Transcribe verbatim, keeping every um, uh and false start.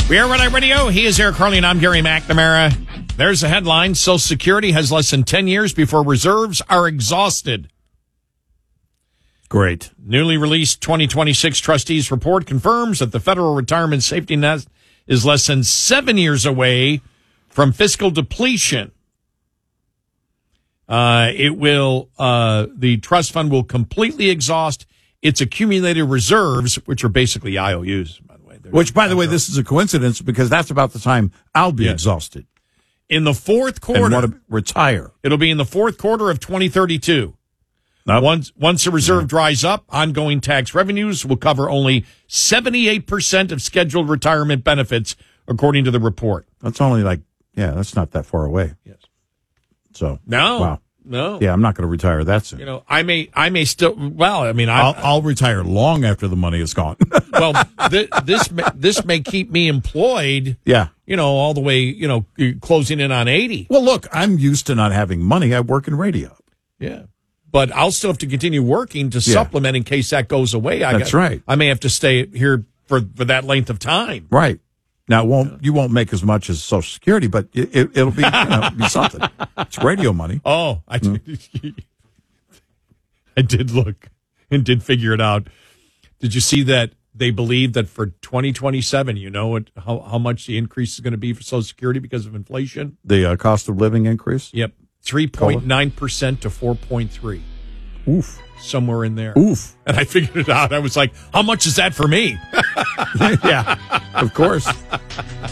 We are Red Eye Radio. He is Eric Carly, and I'm Gary McNamara. There's a headline. Social Security has less than ten years before reserves are exhausted. Great. Newly released twenty twenty-six trustees report confirms that the federal retirement safety net is less than seven years away from fiscal depletion. Uh, it will, uh, the trust fund will completely exhaust its accumulated reserves, which are basically I O Us, by the way. They're Which, by the way, this is a coincidence because that's about the time I'll be Yes. exhausted In the fourth and quarter, want to retire. it'll be in the fourth quarter of twenty thirty-two. Nope. Once once the reserve dries up, ongoing tax revenues will cover only seventy-eight percent of scheduled retirement benefits, according to the report. That's only like, yeah, that's not that far away. Yes. So, No. wow. No. Yeah, I'm not going to retire that soon. You know, I may I may still well, I mean, I I'll, I'll retire long after the money is gone. well, th- this may, this may keep me employed, Yeah. you know, all the way, you know, closing in on eighty. Well, look, I'm used to not having money. I work in radio. Yeah. But I'll still have to continue working to Yeah. supplement in case that goes away. I That's got- right. I may have to stay here for, for that length of time. Right. Now, it won't you won't make as much as Social Security, but it, it, it'll be, you know, be something. It's radio money. Oh, I, I did look and did figure it out. Did you see that they believe that for twenty twenty-seven, you know what, how, how much the increase is going to be for Social Security because of inflation? The uh, cost of living increase? Yep. three point nine percent to four point three. Oof. Somewhere in there. Oof. And I figured it out. I was like, how much is that for me? Yeah, of course.